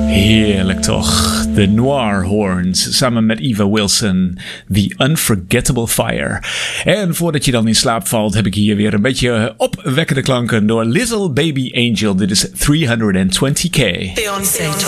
Heerlijk toch. De Noir Horns samen met Eva Wilson. The Unforgettable Fire. En voordat je dan in slaap valt heb ik hier weer een beetje opwekkende klanken door Little Baby Angel. Dit is 320k.